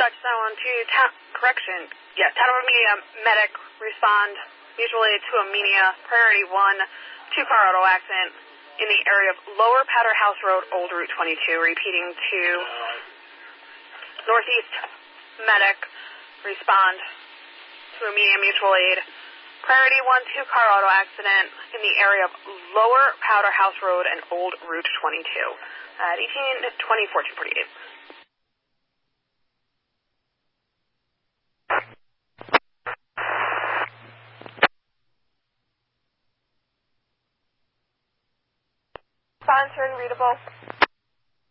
Dutchtown to correction. Yeah, Tattawamenia medic respond mutually to Amenia, priority 1, 2-car auto accident in the area of Lower Powder House Road, Old Route 22. Repeating to Northeast medic respond to Amenia mutual aid. Priority 1, 2-car auto accident in the area of Lower Powder House Road and Old Route 22 at 18-20-1448. Sponsored, readable.